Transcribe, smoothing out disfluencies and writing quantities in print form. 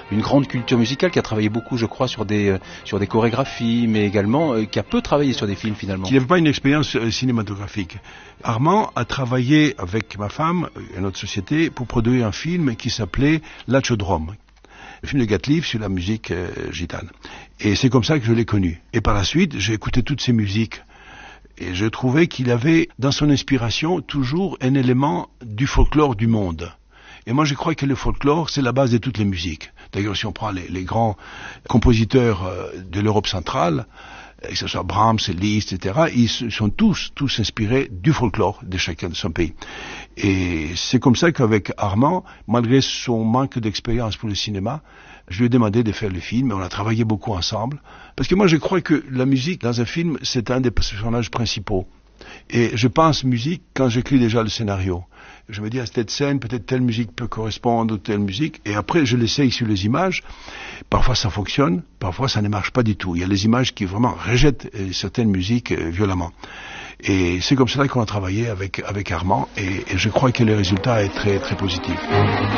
une grande culture musicale, qui a travaillé beaucoup, je crois, sur des chorégraphies, mais également qui a peu travaillé sur des films finalement. Qui n'avait pas une expérience cinématographique. Armand a travaillé avec ma femme et notre société pour produire un film qui s'appelait L'Achodrome, le film de Gatliff sur la musique gitane. Et c'est comme ça que je l'ai connu. Et par la suite, j'ai écouté toutes ces musiques. Et je trouvais qu'il avait, dans son inspiration, toujours un élément du folklore du monde. Et moi, je crois que le folklore, c'est la base de toutes les musiques. D'ailleurs, si on prend les grands compositeurs de l'Europe centrale, que ce soit Brahms, Liszt, etc., ils sont tous inspirés du folklore de chacun de son pays. Et c'est comme ça qu'avec Armand, malgré son manque d'expérience pour le cinéma, je lui ai demandé de faire le film, et on a travaillé beaucoup ensemble. Parce que moi, je crois que la musique, dans un film, c'est un des personnages principaux. Et je pense musique quand j'écris déjà le scénario. Je me dis, à cette scène, peut-être telle musique peut correspondre ou telle musique. Et après, je l'essaye sur les images. Parfois, ça fonctionne. Parfois, ça ne marche pas du tout. Il y a les images qui vraiment rejettent certaines musiques violemment. Et c'est comme cela qu'on a travaillé avec Armand. Et je crois que le résultat est très, très positif.